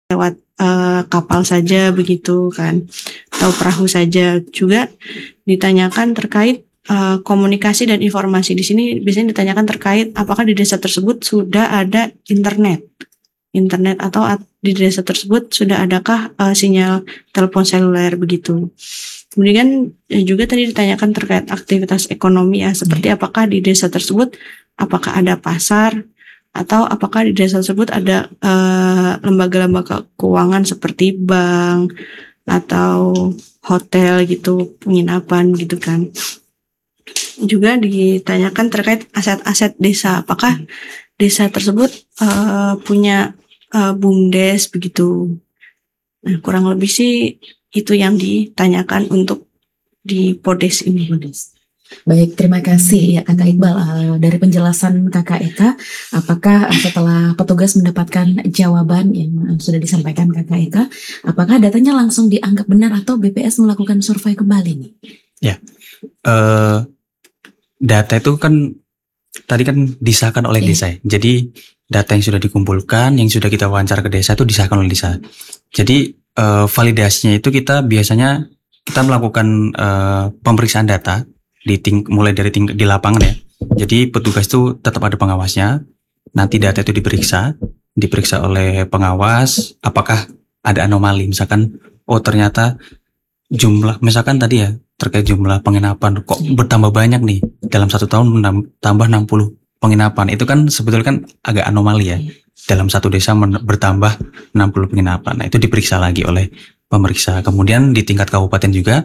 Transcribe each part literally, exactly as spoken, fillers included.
lewat uh, kapal saja begitu kan, atau perahu saja. Juga ditanyakan terkait uh, komunikasi dan informasi. Di sini biasanya ditanyakan terkait apakah di desa tersebut sudah ada internet, internet atau at, di desa tersebut sudah adakah uh, sinyal telepon seluler begitu. Kemudian juga tadi ditanyakan terkait aktivitas ekonomi ya, seperti apakah di desa tersebut apakah ada pasar, atau apakah di desa tersebut ada uh, lembaga-lembaga keuangan seperti bank atau hotel gitu, penginapan gitu kan. Juga ditanyakan terkait aset-aset desa, apakah desa tersebut uh, punya uh, BUMDes begitu. Nah, kurang lebih sih itu yang ditanyakan untuk di Podes ini. Baik, terima kasih ya Kakak Iqbal. Uh, dari penjelasan Kakak Eka, apakah setelah petugas mendapatkan jawaban yang sudah disampaikan Kakak Eka, apakah datanya langsung dianggap benar atau B P S melakukan survei kembali nih? Ya, uh, data itu kan tadi kan disahkan oleh yeah. desa. Jadi data yang sudah dikumpulkan, yang sudah kita wawancara ke desa itu disahkan oleh desa. Jadi uh, validasinya itu kita biasanya kita melakukan uh, pemeriksaan data di ting mulai dari ting di lapangan ya. Jadi petugas itu tetap ada pengawasnya. Nanti data itu diperiksa, diperiksa oleh pengawas apakah ada anomali. Misalkan oh ternyata jumlah misalkan tadi ya terkait jumlah penginapan kok bertambah banyak nih dalam satu tahun tambah enam puluh penginapan. Itu kan sebetulnya kan agak anomali ya. Dalam satu desa bertambah enam puluh penginapan. Nah, itu diperiksa lagi oleh pemeriksa. Kemudian di tingkat kabupaten juga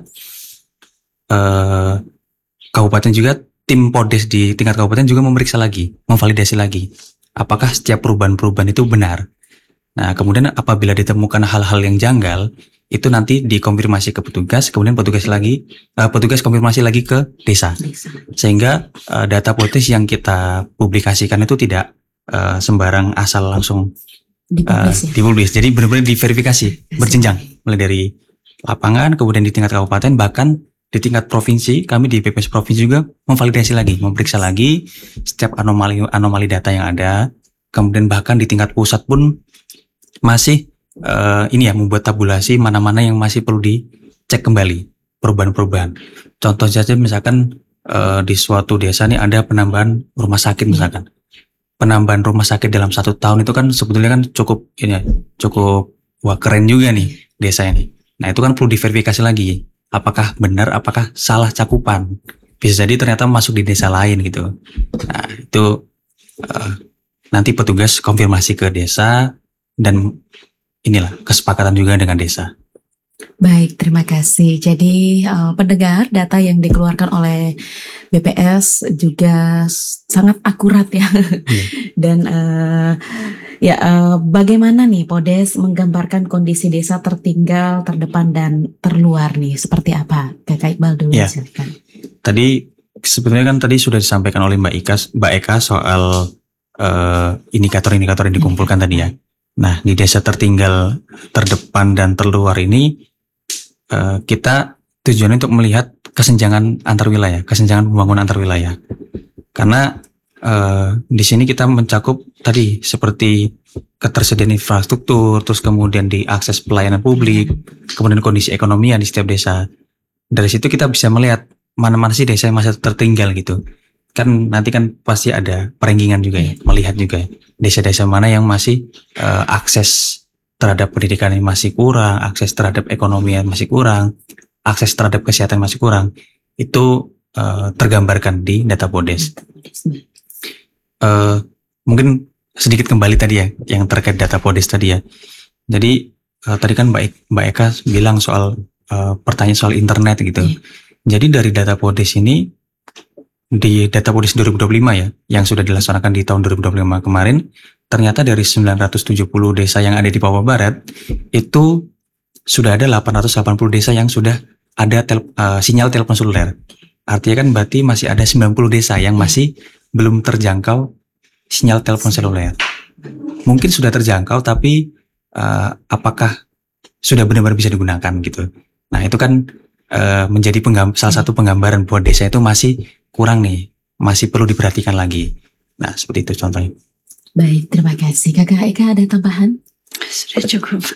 eh kabupaten juga tim Podes di tingkat kabupaten juga memeriksa lagi, memvalidasi lagi apakah setiap perubahan-perubahan itu benar. Nah, kemudian apabila ditemukan hal-hal yang janggal, itu nanti dikonfirmasi ke petugas, kemudian petugas lagi uh, petugas konfirmasi lagi ke desa. desa. Sehingga uh, data Podes yang kita publikasikan itu tidak uh, sembarang asal langsung dipublis. Uh, ya? dipublis. Jadi benar-benar diverifikasi, berjenjang mulai dari lapangan, kemudian di tingkat kabupaten, bahkan di tingkat provinsi, kami di B P S provinsi juga memvalidasi lagi, memeriksa lagi setiap anomali anomali data yang ada. Kemudian bahkan di tingkat pusat pun masih uh, ini ya membuat tabulasi mana-mana yang masih perlu dicek kembali perubahan-perubahan. Contoh saja misalkan uh, di suatu desa nih ada penambahan rumah sakit misalkan. Penambahan rumah sakit dalam satu tahun itu kan sebetulnya kan cukup ini ya, cukup wah keren juga nih desa ini. Nah itu kan perlu diverifikasi lagi. Apakah benar, apakah salah cakupan. Bisa jadi ternyata masuk di desa lain gitu. Nah itu uh, nanti petugas konfirmasi ke desa dan inilah kesepakatan juga dengan desa. Baik, terima kasih. Jadi uh, pendengar, data yang dikeluarkan oleh B P S juga sangat akurat ya. Yeah. Dan uh, ya uh, bagaimana nih Podes menggambarkan kondisi desa tertinggal, terdepan dan terluar nih? Seperti apa? Kakak Iqbal dulu yeah. silakan. Tadi sebenarnya kan tadi sudah disampaikan oleh Mbak Ika, Mbak Eka soal uh, indikator-indikator yang dikumpulkan yeah. tadi ya. Nah, di desa tertinggal, terdepan dan terluar ini uh, kita tujuannya untuk melihat kesenjangan antar wilayah, kesenjangan pembangunan antar wilayah. Karena uh, di sini kita mencakup tadi seperti ketersediaan infrastruktur, terus kemudian di akses pelayanan publik, kemudian kondisi ekonomi di setiap desa. Dari situ kita bisa melihat mana-mana sih desa yang masih tertinggal gitu. Kan nanti kan pasti ada perenggingan juga ya, melihat juga ya, desa-desa mana yang masih uh, akses terhadap pendidikan yang masih kurang, akses terhadap ekonomi yang masih kurang, akses terhadap kesehatan masih kurang, itu uh, tergambarkan di data Podes. Uh, mungkin sedikit kembali tadi ya, yang terkait data Podes tadi ya. Jadi uh, tadi kan Mbak, Mbak Eka bilang soal uh, pertanyaan soal internet gitu. Jadi dari data Podes ini, di data Podes dua ribu dua puluh lima ya, yang sudah dilaksanakan di tahun dua ribu dua puluh lima kemarin, ternyata dari sembilan ratus tujuh puluh desa yang ada di Papua Barat, itu sudah ada delapan ratus delapan puluh desa yang sudah ada tel, uh, sinyal telepon seluler. Artinya kan berarti masih ada sembilan puluh desa yang masih belum terjangkau sinyal telepon seluler. Mungkin sudah terjangkau, tapi uh, apakah sudah benar-benar bisa digunakan gitu. Nah itu kan uh, menjadi penggam- salah satu penggambaran bahwa desa itu masih kurang nih, masih perlu diperhatikan lagi. Nah, seperti itu contohnya. Baik, terima kasih. Kakak Eka ada tambahan? Sudah cukup.